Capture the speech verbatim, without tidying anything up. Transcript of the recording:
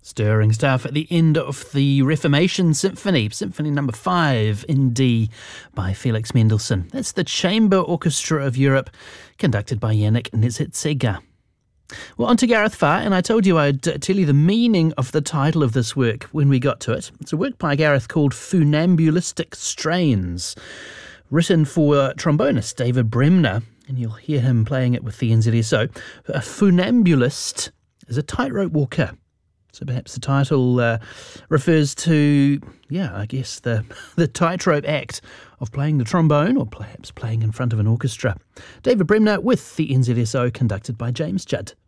Stirring stuff at the end of the Reformation Symphony, Symphony number five in D by Felix Mendelssohn. That's the Chamber Orchestra of Europe, conducted by Yannick Nézet-Séguin. Well, on to Gareth Farr, and I told you I'd tell you the meaning of the title of this work when we got to it. It's a work by Gareth called Funambulistic Strains, written for trombonist David Bremner, and you'll hear him playing it with the N Z S O. A funambulist is a tightrope walker. So perhaps the title uh, refers to, yeah, I guess the, the tightrope act of playing the trombone, or perhaps playing in front of an orchestra. David Bremner with the N Z S O, conducted by James Judd.